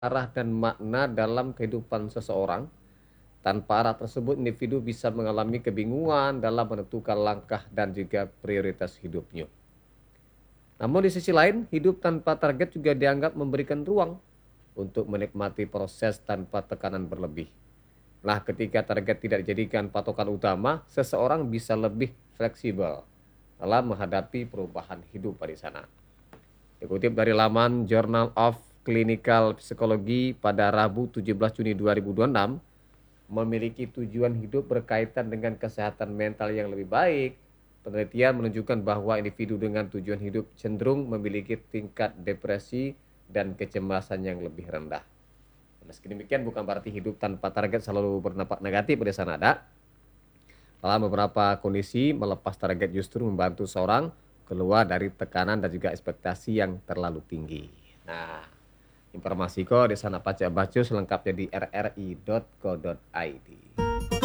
arah dan makna dalam kehidupan seseorang. Tanpa arah tersebut, individu bisa mengalami kebingungan dalam menentukan langkah dan juga prioritas hidupnya. Namun di sisi lain, hidup tanpa target juga dianggap memberikan ruang untuk menikmati proses tanpa tekanan berlebih. Nah, ketika target tidak dijadikan patokan utama, seseorang bisa lebih fleksibel dalam menghadapi perubahan hidup di sana. Dikutip dari laman Journal of Clinical Psychology pada Rabu 17 Juni 2026, memiliki tujuan hidup berkaitan dengan kesehatan mental yang lebih baik. Penelitian menunjukkan bahwa individu dengan tujuan hidup cenderung memiliki tingkat depresi dan kecemasan yang lebih rendah. Meski demikian, bukan berarti hidup tanpa target selalu berdampak negatif pada sana ada. Dalam beberapa kondisi, melepas target justru membantu seorang keluar dari tekanan dan juga ekspektasi yang terlalu tinggi. Nah, informasi kok di sana baca selengkapnya di rri.co.id.